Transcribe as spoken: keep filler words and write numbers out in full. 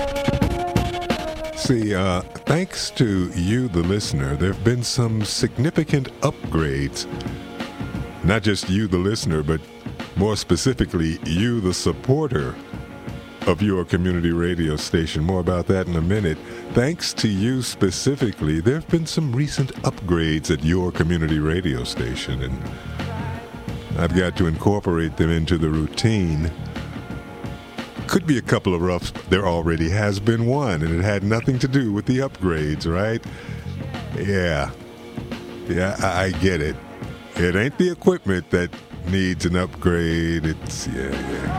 See, uh, thanks to you, the listener, there have been some significant upgrades. Not just you, the listener, but more specifically, you, the supporter of your community radio station. More about that in a minute. Thanks to you specifically, there have been some recent upgrades at your community radio station, and I've got to incorporate them into the routine. Could be a couple of roughs. There already has been one, and it had nothing to do with the upgrades, right? Yeah. Yeah, I, I get it. It ain't the equipment that needs an upgrade. It's, yeah, yeah.